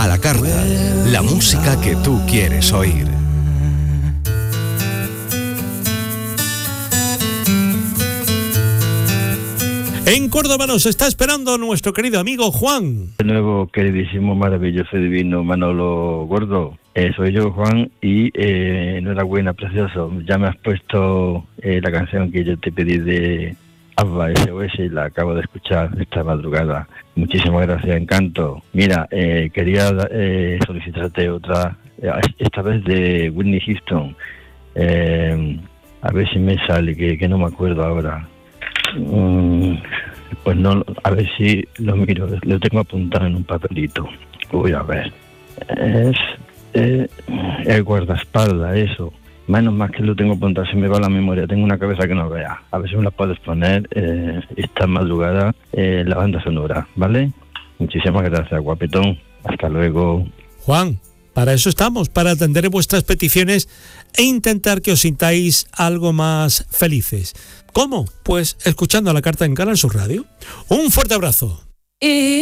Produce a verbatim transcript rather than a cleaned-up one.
A la carta, la música que tú quieres oír. En Córdoba nos está esperando nuestro querido amigo Juan. De nuevo, queridísimo, maravilloso, divino Manolo Gordo. Eh, soy yo, Juan, y eh, enhorabuena, precioso. Ya me has puesto eh, la canción que yo te pedí de ABBA, S O S, y la acabo de escuchar esta madrugada. Muchísimas gracias, encanto. Mira, eh, quería eh, solicitarte otra, eh, esta vez de Whitney Houston. Eh, a ver si me sale, que, que no me acuerdo ahora. Mm, pues no, a ver si lo miro, lo tengo apuntado en un papelito. Voy a ver. Es eh, el guardaespaldas, eso. Menos más que lo tengo apuntado, se me va la memoria. Tengo una cabeza que no vea. A ver si me la puedes poner eh, esta madrugada, eh, la banda sonora, ¿vale? Muchísimas gracias, guapetón. Hasta luego. Juan, para eso estamos, para atender vuestras peticiones e intentar que os sintáis algo más felices. ¿Cómo? Pues escuchando a la carta en Canal Sur Radio. Un fuerte abrazo.